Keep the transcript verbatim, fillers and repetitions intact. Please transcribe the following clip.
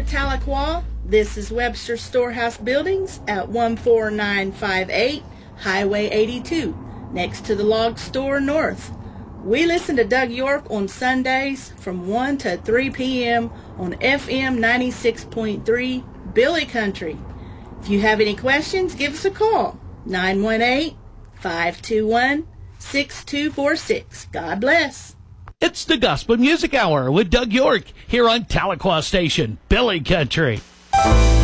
Tahlequah. This is Webster Storehouse Buildings at one four nine five eight Highway eighty-two, next to the Log Store North. We listen to Doug York on Sundays from one to three p.m. on F M ninety-six point three Billy Country. If you have any questions, give us a call, nine one eight, five two one, six two four six. God bless. It's the Gospel Music Hour with Doug York here on Tahlequah Station, Billy Country.